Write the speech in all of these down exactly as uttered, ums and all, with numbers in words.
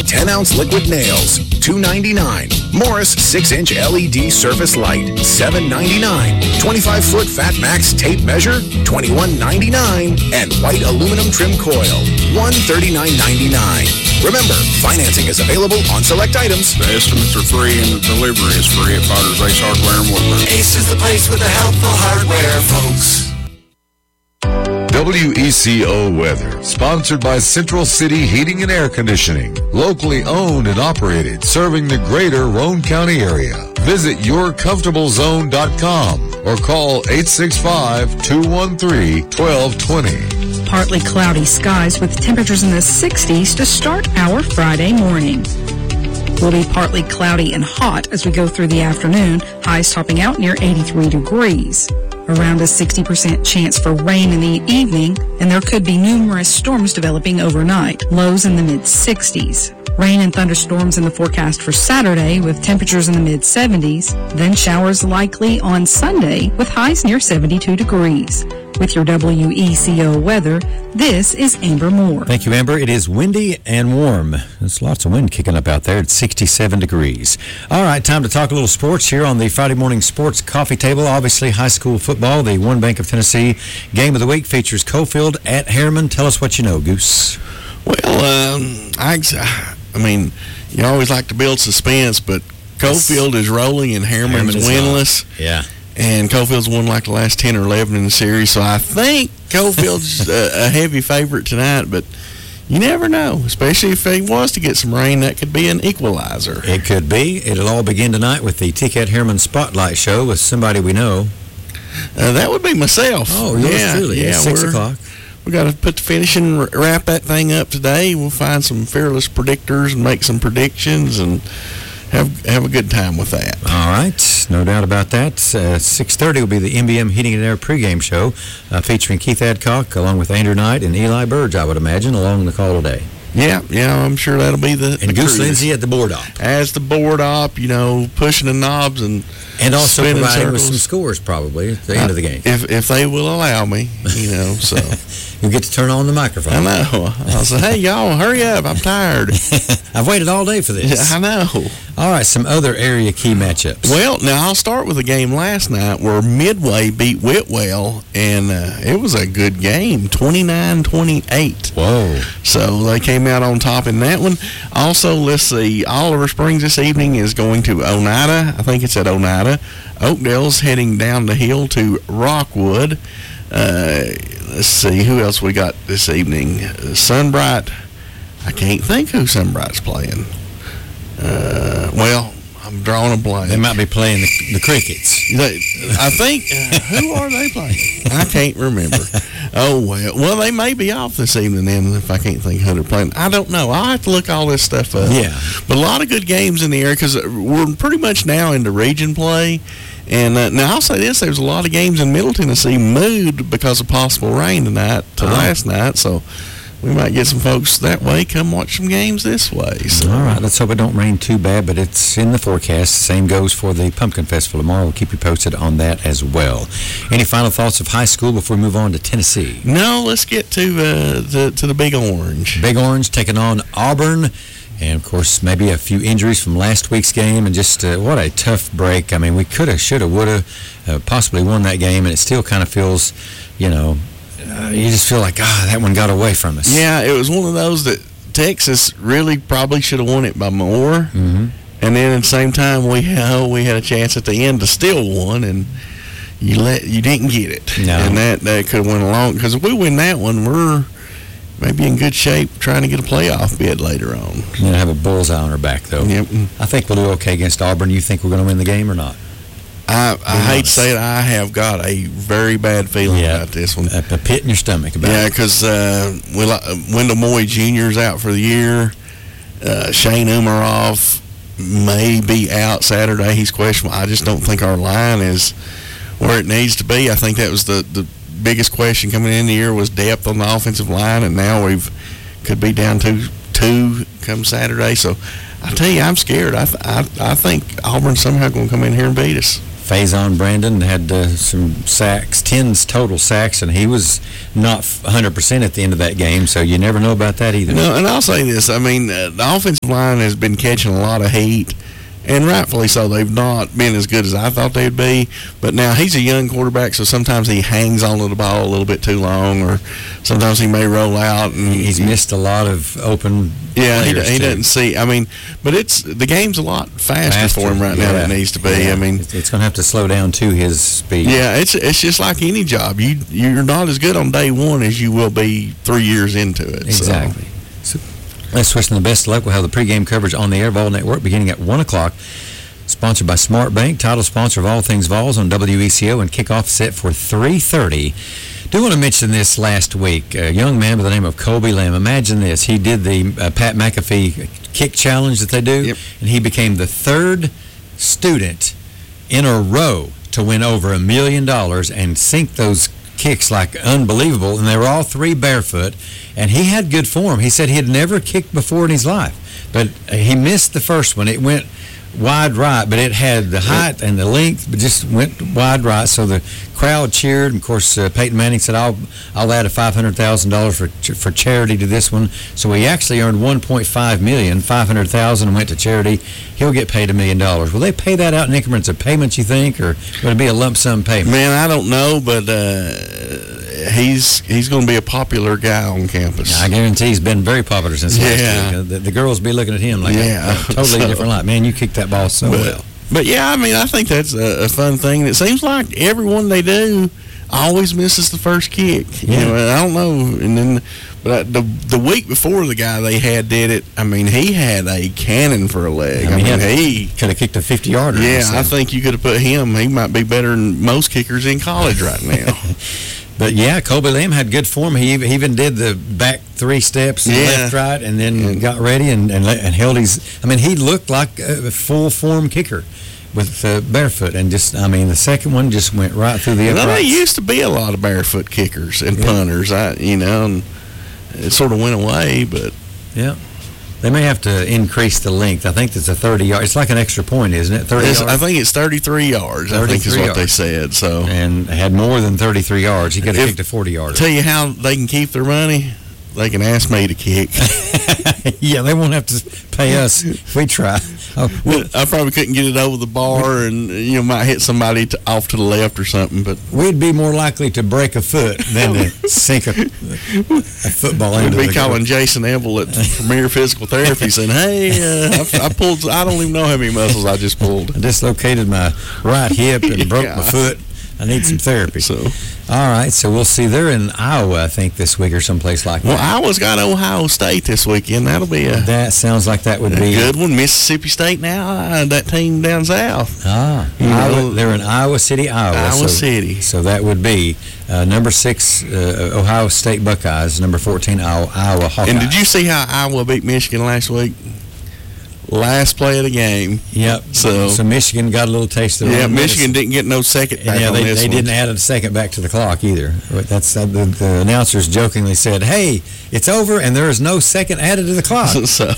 ten ounce liquid nails, two ninety-nine. Morris six inch L E D surface light, seven ninety-nine. twenty-five foot Fat Max tape measure, twenty-one ninety-nine. And white aluminum trim coil, one thirty-nine ninety-nine. Remember, financing is available on select items. The estimates are free and the delivery is free at Potter's Ace Hardware in Woodburn. Ace is the place with the helpful hardware, folks. W E C O weather, sponsored by Central City Heating and Air Conditioning, locally owned and operated, serving the greater Roane County area. Visit your comfortable zone dot com or call eight six five, two one three, one two two zero. Partly cloudy skies with temperatures in the sixties to start our Friday morning. Will be partly cloudy and hot as we go through the afternoon, highs topping out near eighty-three degrees. Around a sixty percent chance for rain in the evening, and there could be numerous storms developing overnight, lows in the mid-sixties. Rain and thunderstorms in the forecast for Saturday with temperatures in the mid-seventies, then showers likely on Sunday with highs near seventy-two degrees. With your W E C O weather, this is Amber Moore. Thank you, Amber. It is windy and warm. There's lots of wind kicking up out there. It's sixty-seven degrees. All right, time to talk a little sports here on the Friday Morning Sports Coffee Table. Obviously, high school football. The One Bank of Tennessee Game of the Week features Cofield at Harriman. Tell us what you know, Goose. Well, um, I, I mean, you always like to build suspense, but Cofield is rolling and Harriman's Harriman winless. Not. Yeah. And Cofield's won like the last ten or eleven in the series, so I think Cofield's a, a heavy favorite tonight, but you never know, especially if he was to get some rain. That could be an equalizer. It could be. It'll all begin tonight with the T C A T Harriman Spotlight Show with somebody we know. Uh, that would be myself. Oh, yours yeah, truly. Yeah, six o'clock. We got to put the finishing, wrap that thing up today. We'll find some fearless predictors and make some predictions and have have a good time with that. All right, no doubt about that. Uh, six thirty will be the M B M Heating and Air pregame show uh, featuring Keith Adcock along with Andrew Knight and Eli Burge, I would imagine, along the call today. Yeah, yeah, I'm sure that'll be the And the Goose cruise. Lindsay at the board op. As the board op, you know, pushing the knobs and And also spinning providing circles. with some scores probably at the end uh, of the game. If if they will allow me, you know, so. You'll get to turn on the microphone. I know. I'll say, hey, y'all, hurry up. I'm tired. I've waited all day for this. I know. All right, some other area key matchups. Well, now I'll start with a game last night where Midway beat Whitwell, and uh, it was a good game, twenty-nine twenty-eight. Whoa. So they came out on top in that one. Also, let's see, Oliver Springs this evening is going to Oneida. I think it's at Oneida. Oakdale's heading down the hill to Rockwood. Uh, let's see, who else we got this evening? Uh, Sunbright. I can't think who Sunbright's playing. Uh, well, I'm drawing a blank. They might be playing the, the Crickets. They, I think, uh, who are they playing? I can't remember. Oh, well. Well, they may be off this evening then if I can't think who they're playing. I don't know. I'll have to look all this stuff up. Yeah. But a lot of good games in the area because we're pretty much now into region play. And uh, now I'll say this, there was a lot of games in Middle Tennessee moved because of possible rain tonight to oh. last night. So we might get some folks that way come watch some games this way. So. All right, let's hope it don't rain too bad, but it's in the forecast. Same goes for the Pumpkin Festival tomorrow. We'll keep you posted on that as well. Any final thoughts of high school before we move on to Tennessee? No, let's get to, uh, the, to the Big Orange. Big Orange taking on Auburn. And, of course, maybe a few injuries from last week's game. And just uh, what a tough break. I mean, we could have, should have, would have uh, possibly won that game. And it still kind of feels, you know, uh, you just feel like, ah, that one got away from us. Yeah, it was one of those that Texas really probably should have won it by more. Mm-hmm. And then at the same time, we, uh, we had a chance at the end to still win. And you let you didn't get it. No. And that, that could have went along. Because if we win that one, we're maybe in good shape trying to get a playoff bid later on. We're going to have a bullseye on our back, though. Yep. I think we'll do okay against Auburn. You think we're going to win the game or not? I, I hate to say it, I have got a very bad feeling yeah. about this one. A, a pit in your stomach about yeah, it. because uh, Wendell Moy Junior's out for the year. Uh, Shane Umaroff may be out Saturday. He's questionable. I just don't think our line is where it needs to be. I think that was the, the biggest question coming in the year was depth on the offensive line, and now we've could be down to two come Saturday. So I tell you, I'm scared. I th- I, I think Auburn's somehow going to come in here and beat us. Faison Brandon had uh, some sacks, ten total sacks, and he was not one hundred percent at the end of that game, so you never know about that either. No, and I'll say this. I mean, uh, the offensive line has been catching a lot of heat, and rightfully so. They've not been as good as I thought they'd be, but now he's a young quarterback, so sometimes he hangs on to the ball a little bit too long, or sometimes he may roll out. And He's missed a lot of open Yeah, he, players, he too. doesn't see. I mean, but it's the game's a lot faster, Faster, for him right now yeah. than it needs to be. Yeah. I mean, It's, it's going to have to slow down to his speed. yeah, it's it's just like any job. You you're not as good on day one as you will be three years into it. Exactly. So, let's wish them the best of luck. We'll have the pregame coverage on the Air Vol Network beginning at one o'clock. Sponsored by Smart Bank, title sponsor of all things Vols on W E C O, and kickoff set for three thirty. Do want to mention this last week. A young man by the name of Colby Lamb. Imagine this. He did the uh, Pat McAfee kick challenge that they do, Yep. and he became the third student in a row to win over a million dollars and sink those kicks like unbelievable, and they were all three barefoot, and he had good form. He said he had never kicked before in his life, but he missed the first one. It went wide right, but it had the height and the length, but just went wide right, so the crowd cheered. And of course, uh, Peyton Manning said, I'll I'll add a five hundred thousand dollars for for charity to this one. So he actually earned one point five million dollars, five hundred thousand dollars, and went to charity. He'll get paid a million dollars. Will they pay that out in increments of payments, you think, or would it be a lump sum payment? Man, I don't know, but uh, he's he's going to be a popular guy on campus. I guarantee he's been very popular since last Yeah. week. The, the girls be looking at him like Yeah. a, a totally So- different light. Man, you kicked that ball so But, well. but yeah, I mean, I think that's a, a fun thing. It seems like everyone they do always misses the first kick. You Yeah. know, and I don't know. And then, but the the week before the guy they had did it, I mean, he had a cannon for a leg. I mean, he had- he. Could have kicked a fifty-yarder. Yeah, I think you could have put him. He might be better than most kickers in college right now. But yeah, Colby Lamb had good form. He ev- he even did the back three steps, Yeah. left, right, and then And- got ready and, and, and held his. I mean, he looked like a full form kicker with uh, barefoot, and just I mean, the second one just went right through the You know, there uprights. used to be a lot of barefoot kickers and Yeah. punters. I, you know, and it sort of went away, but. Yeah, they may have to increase the length. I think it's a thirty yard. It's like an extra point, isn't it? Thirty It's, yards. I think it's thirty-three yards. I think is thirty-three what they yards. said. So, and had more than thirty-three yards. He could have If- kicked a forty yarder. tell you how they can keep their money. They can ask me to kick. Yeah, they won't have to pay us if we try. Oh, well, I probably couldn't get it over the bar, and you know, might hit somebody to, off to the left or something. But we'd be more likely to break a foot than to sink a, a football we'd into be the calling Jason Ebel at Premier Physical Therapy, saying, "Hey, uh, I, I pulled. I don't even know how many muscles I just pulled." I dislocated my right hip and broke Yeah. my foot. I need some therapy. So, All right, so we'll see. They're in Iowa, I think, this week or someplace like well, that. Iowa's got Ohio State this weekend. That'll be a, That sounds like that would a be good one. Mississippi State now. Uh, that team down south. Ah, You Iowa, know, they're in Iowa City, Iowa. Iowa so, City. So that would be uh, number six, uh, Ohio State Buckeyes, number fourteen, Iowa, Iowa Hawkeyes. And did you see how Iowa beat Michigan last week? Last play of the game. Yep. So- so Michigan got a little taste of their Yeah, own Michigan medicine. didn't get no second back And yeah, on they, this they one. didn't add a second back to the clock either. But that's uh, the, the announcers jokingly said, "Hey, it's over, and there is no second added to the clock." so,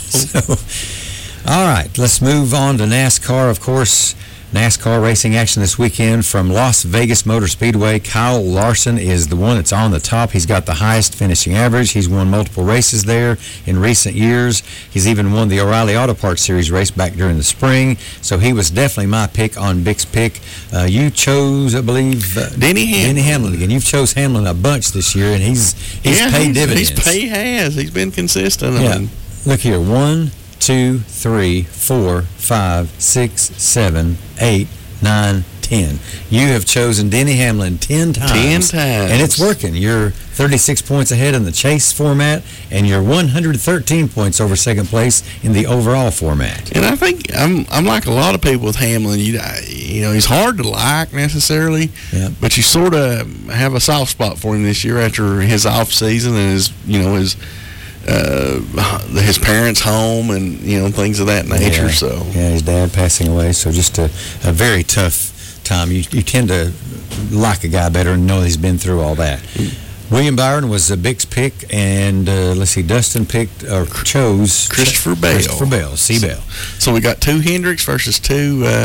So, all right, let's move on to NASCAR. Of course, NASCAR racing action this weekend from Las Vegas Motor Speedway. Kyle Larson is the one that's on the top. He's got the highest finishing average. He's won multiple races there in recent years. He's even won the O'Reilly Auto Parts Series race back during the spring. So he was definitely my pick on Bick's pick. Uh, you chose, I believe, uh, Denny Hamlin. Denny Hamlin again. You've chose Hamlin a bunch this year, and he's he's yeah, paid he's, dividends. He's paid, he has. He's been consistent. I Yeah. mean, Look here. One, two, three, four, five, six, seven, eight, nine, ten. You have chosen Denny Hamlin ten times. Ten times. And it's working. You're thirty-six points ahead in the chase format, and you're one hundred thirteen points over second place in the overall format. and I think I'm I'm like a lot of people with Hamlin. You you know, he's hard to like necessarily, Yeah. but you sort of have a soft spot for him this year after his off season and his you know his uh, his parents' home and you know things of that nature. Yeah. So Yeah, his dad passing away, so just a, a very tough time. You, you tend to like a guy better and know he's been through all that. William Byron was a Bick's pick, and uh, let's see, Dustin picked or chose Christopher Bell. Christopher Bell, C. Bell. So we got two Hendricks versus two uh,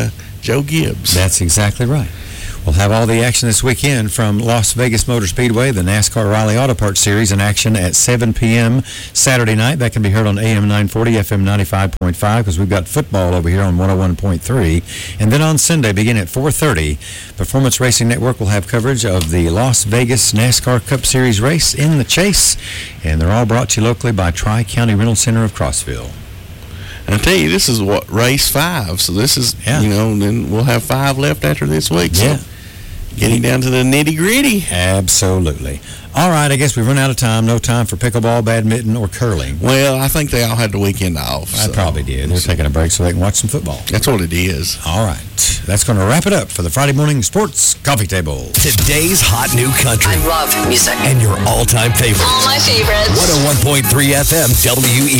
Joe Gibbs. That's exactly right. We'll have all the action this weekend from Las Vegas Motor Speedway, the NASCAR Riley Auto Parts Series in action at seven p.m. Saturday night. That can be heard on A M nine forty, F M ninety-five point five, because we've got football over here on one oh one point three. And then on Sunday, beginning at four thirty, Performance Racing Network will have coverage of the Las Vegas NASCAR Cup Series race in the Chase. And they're all brought to you locally by Tri-County Rental Center of Crossville. And I tell you, this is what race five. So this is, yeah. you know, then we'll have five left after this week. So. Yeah. Getting down to the nitty-gritty. Absolutely. All right, I guess we've run out of time. No time for pickleball, badminton, or curling. Well, I think they all had the weekend off. I so. probably did. They're taking a break so they can watch some football. That's what it is. All right. That's going to wrap it up for the Friday Morning Sports Coffee Table. Today's hot new country. I love music. And your all-time favorites. All my favorites. one oh one point three F M W E